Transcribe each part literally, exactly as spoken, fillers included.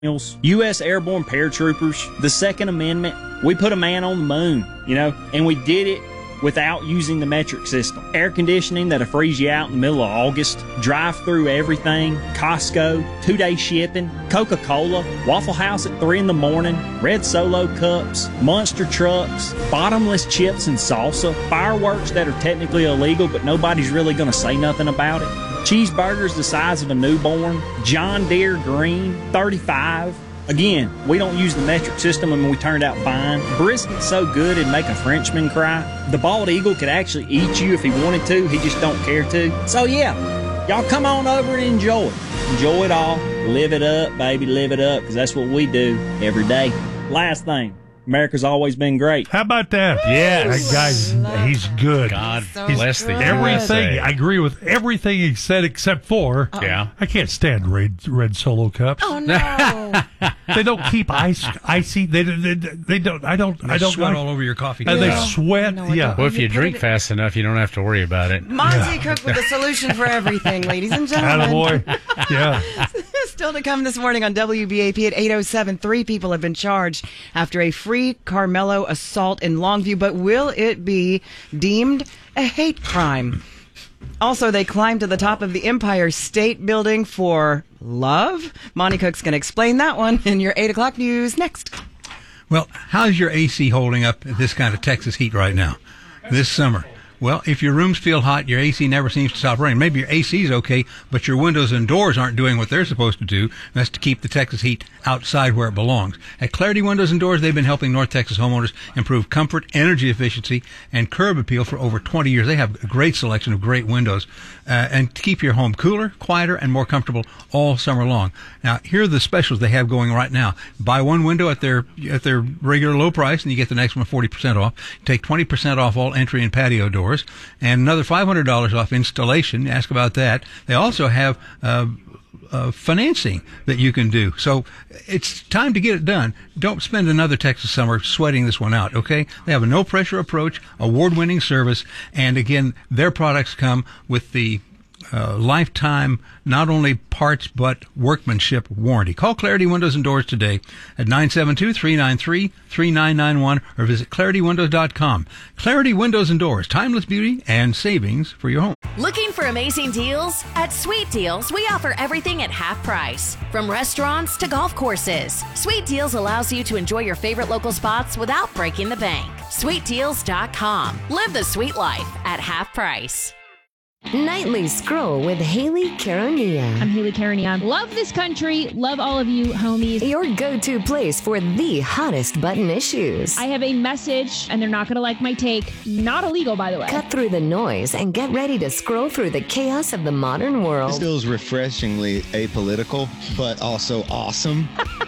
U S Airborne Paratroopers, the Second Amendment. We put a man on the moon, you know, and we did it without using the metric system. Air conditioning that'll freeze you out in the middle of August, drive through everything, Costco, two-day shipping, Coca-Cola, Waffle House at three in the morning, red Solo cups, monster trucks, bottomless chips and salsa, fireworks that are technically illegal but nobody's really going to say nothing about it, cheeseburgers the size of a newborn, John Deere green, thirty-five. Again, we don't use the metric system and we turned out fine. Brisket's so good it'd make a Frenchman cry. The bald eagle could actually eat you if he wanted to. He just don't care to. So yeah, y'all come on over and enjoy it. Enjoy it all. Live it up, baby. Live it up, because that's what we do every day. Last thing. America's always been great. How about that? Yeah, that guy's he's good. God so bless the everything. I agree with everything he said except for oh. yeah. I can't stand red red Solo cups. Oh no! They don't keep ice icy. They they, they don't. I don't. They I don't sweat like, all over your coffee. And yeah. they sweat. No, yeah. Well, if you, you drink it, fast enough, you don't have to worry about it. Monty yeah. Cook with the solution for everything, ladies and gentlemen. Attaboy. Yeah. Still to come this morning on W B A P at eight oh seven. Three people have been charged after a free Carmelo assault in Longview, but will it be deemed a hate crime? Also, they climbed to the top of the Empire State Building for love. Monty Cook's going to explain that one in your eight o'clock news next. Well, how's your A C holding up at this kind of Texas heat right now, this summer? Well, if your rooms feel hot, your A C never seems to stop running. Maybe your A C is okay, but your windows and doors aren't doing what they're supposed to do. That's to keep the Texas heat outside where it belongs. At Clarity Windows and Doors, they've been helping North Texas homeowners improve comfort, energy efficiency, and curb appeal for over twenty years. They have a great selection of great windows, uh, and to keep your home cooler, quieter, and more comfortable all summer long. Now, here are the specials they have going right now. Buy one window at their at their regular low price, and you get the next one forty percent off. Take twenty percent off all entry and patio doors, and another five hundred dollars off installation. Ask about that. They also have uh, uh, financing that you can do. So it's time to get it done. Don't spend another Texas summer sweating this one out, okay? They have a no-pressure approach, award-winning service, and again, their products come with the Uh, lifetime, not only parts, but workmanship warranty. Call Clarity Windows and Doors today at nine seven two, three nine three, three nine nine one or visit clarity windows dot com. Clarity Windows and Doors, timeless beauty and savings for your home. Looking for amazing deals? At Sweet Deals, we offer everything at half price. From restaurants to golf courses, Sweet Deals allows you to enjoy your favorite local spots without breaking the bank. sweet deals dot com. Live the sweet life at half price. Nightly Scroll with Haley Caronia. I'm Haley Caronia. Love this country. Love all of you, homies. Your go-to place for the hottest button issues. I have a message, and they're not going to like my take. Not illegal, by the way. Cut through the noise and get ready to scroll through the chaos of the modern world. This feels refreshingly apolitical, but also awesome.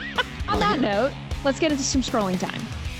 On that note, let's get into some scrolling time.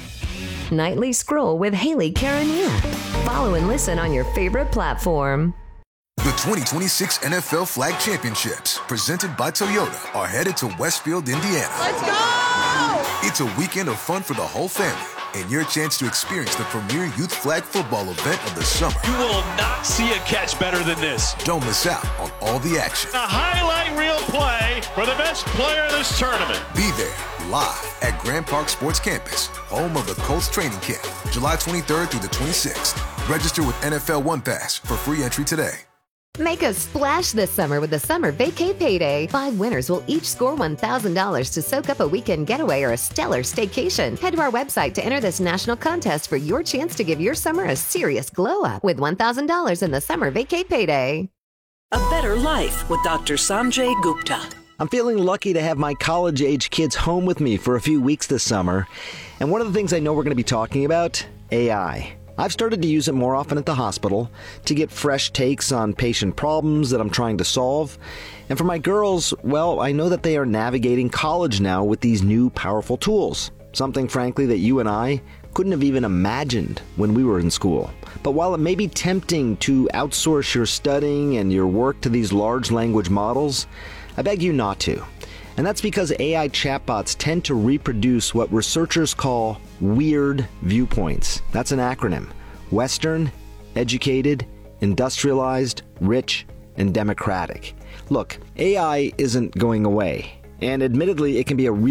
Nightly Scroll with Haley Caronia. Follow and listen on your favorite platform. The twenty twenty-six N F L Flag Championships, presented by Toyota, are headed to Westfield, Indiana. Let's go! It's a weekend of fun for the whole family, and your chance to experience the premier youth flag football event of the summer. You will not see a catch better than this. Don't miss out on all the action. A highlight reel play for the best player in this tournament. Be there, live at Grand Park Sports Campus, home of the Colts training camp, July twenty-third through the twenty-sixth. Register with N F L One Pass for free entry today. Make a splash this summer with the Summer Vacay Payday. Five winners will each score one thousand dollars to soak up a weekend getaway or a stellar staycation. Head to our website to enter this national contest for your chance to give your summer a serious glow-up with one thousand dollars in the Summer Vacay Payday. A better life with Doctor Sanjay Gupta. I'm feeling lucky to have my college-age kids home with me for a few weeks this summer. And one of the things I know we're going to be talking about, A I. I've started to use it more often at the hospital to get fresh takes on patient problems that I'm trying to solve. And for my girls, well, I know that they are navigating college now with these new powerful tools. Something, frankly, that you and I couldn't have even imagined when we were in school. But while it may be tempting to outsource your studying and your work to these large language models, I beg you not to. And that's because A I chatbots tend to reproduce what researchers call weird viewpoints. That's an acronym. Western, educated, industrialized, rich, and democratic. Look, A I isn't going away. And admittedly, it can be a real